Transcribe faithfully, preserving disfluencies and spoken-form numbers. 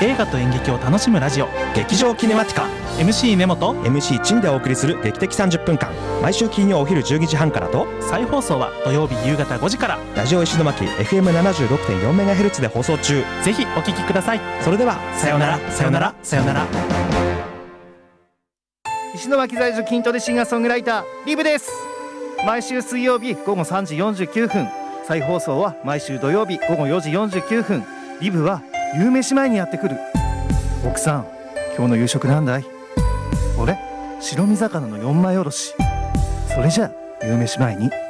映画と演劇を楽しむラジオ、 劇場キネマティカ。 エムシー ネモとエムシー チンでお送りする劇的さんじゅっぷんかん、毎週金曜お昼じゅうにじはんからと、 再放送は土曜日夕方ごじから。 ラジオ石巻 エフエムななじゅうろくてんよんメガヘルツ で放送中。 ぜひお聞きください。 それではさよならさよならさよなら。 石巻在住筋トレシンガーソングライターリブです。毎週水曜日午後さんじよんじゅうきゅうふん、再放送は毎週土曜日午後よじよんじゅうきゅうふん。リブは夕飯前にやってくる。奥さん、今日の夕食なんだい？俺、白身魚の四枚おろし。それじゃあ夕飯前に。